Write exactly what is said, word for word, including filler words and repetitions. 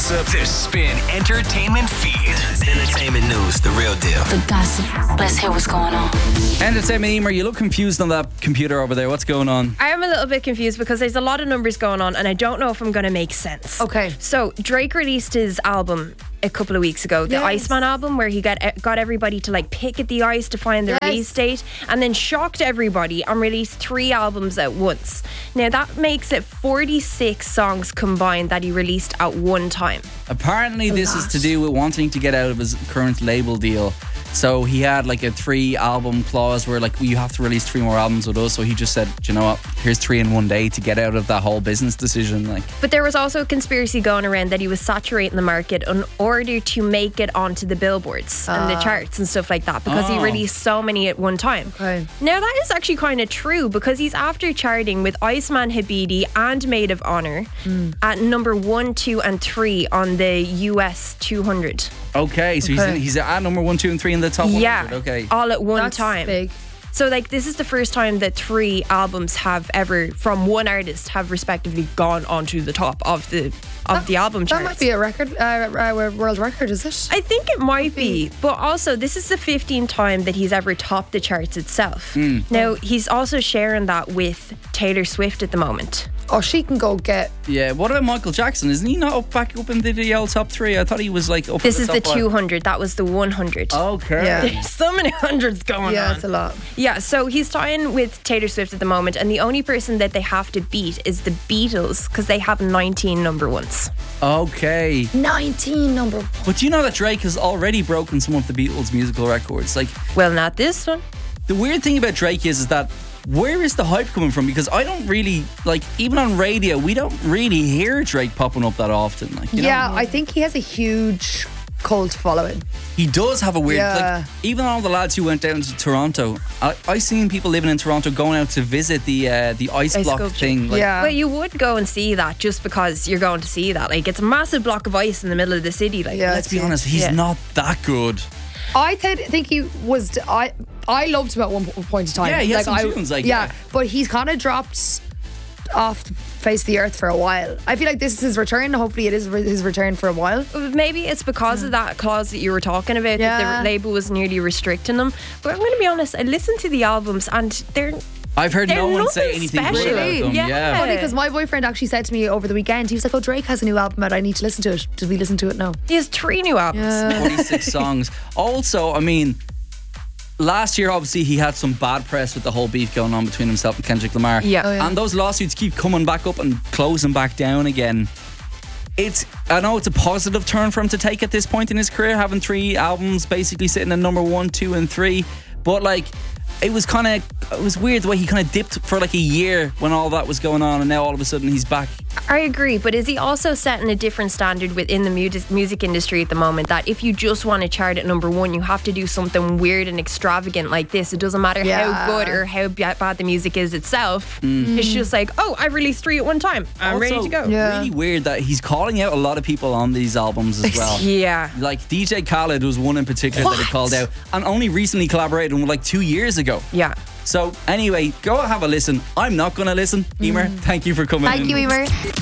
gossip. The Spin Entertainment Feed. Entertainment news, the real deal. The gossip. Let's hear what's going on. Entertainment Emer, you look confused on that computer over there. What's going on? I am a little bit confused because there's a lot of numbers going on and I don't know if I'm going to make sense. Okay. So Drake released his album a couple of weeks ago, the Yes. Iceman album, where he got got everybody to like pick at the ice to find the Yes. release date, and then shocked everybody and released three albums at once. Now that makes it forty-six songs combined that he released at one time. Apparently this is to do with wanting to get out of his current label deal. So he had like a three album clause where like you have to release three more albums with us. So he just said, do you know what, here's three in one day to get out of that whole business decision. Like, But there was also a conspiracy going around that he was saturating the market in order to make it onto the billboards and the charts and stuff like that, because he Oh. released so many at one time. Okay. Now that is actually kind of true, because he's after charting with Iceman, Habidi and Maid of Honor at number one, two and three on the U S two hundred. okay, so Okay. he's he's at number one, two, and three in the top one hundred. Yeah, Okay. all at one That's time. big. So like this is the first time that three albums have ever, from one artist, have respectively gone onto the top of the of the album charts. That might be a record, uh, uh, world record, is it? I think it might be, but also this is the fifteenth time that he's ever topped the charts itself. Now he's also sharing that with Taylor Swift at the moment. Oh, she can go get. Yeah, what about Michael Jackson? Isn't he not up back up in the, the old top three? I thought he was like up This in is the the top five. two hundred. That was the one hundred. Okay. Yeah. There's so many hundreds going Yeah, on. it's a lot. Yeah, so he's tying with Taylor Swift at the moment, and the only person that they have to beat is the Beatles, because they have nineteen number ones. Okay. nineteen number one. But do you know that Drake has already broken some of the Beatles' musical records? Like, Well, not this one. the weird thing about Drake is, is that where is the hype coming from? Because I don't really, like, even on radio, we don't really hear Drake popping up that often. Like, you Yeah, know, I think he has a huge cult following. he does have a weird, Yeah. like, even all the lads who went down to Toronto, I, I seen people living in Toronto going out to visit the uh, the ice, Ice block sculpture. thing. Like, Yeah. Well, you would go and see that just because you're going to see that. Like, it's a massive block of ice in the middle of the city. Like, Yeah. let's be honest, he's Yeah. not that good. I th- think he was. I I loved him at one po- point in time. Yeah, he has some I, tunes, like, yeah, yeah. but he's kind of dropped off the face of the earth for a while. I feel like this is his return. Hopefully, it is re- his return for a while. maybe it's because of that clause that you were talking about, Yeah. that the label was nearly restricting them. But I'm going to be honest, I listened to the albums and they're I've heard They're no one say nothing anything good special. about them. Yeah. Yeah. Funny because my boyfriend actually said to me over the weekend, he was like, "Oh, Drake has a new album out. I need to listen to it. Did we listen to it? No." he has three new albums. forty-six songs. Also, I mean, last year obviously he had some bad press with the whole beef going on between himself and Kendrick Lamar. Yeah. Oh, yeah. And those lawsuits keep coming back up and closing back down again. It's I know it's a positive turn for him to take at this point in his career, having three albums basically sitting at number one, two, and three. But like, it was kind of it was weird the way he kind of dipped for like a year when all that was going on, and now all of a sudden he's back. I agree, but is he also setting a different standard within the music music industry at the moment, that if you just want to chart at number one, you have to do something weird and extravagant like this? It doesn't matter Yeah. how good or how ba- bad the music is itself. It's just like, oh, I've released three at one time. I'm ready Also, to go. Yeah. Really weird that he's calling out a lot of people on these albums as well. Yeah. Like D J Khaled was one in particular that he What? called out, and only recently collaborated with like two years ago. Yeah. So anyway, go have a listen. I'm not going to listen. Emer, thank you for coming in. Thank you, Emer.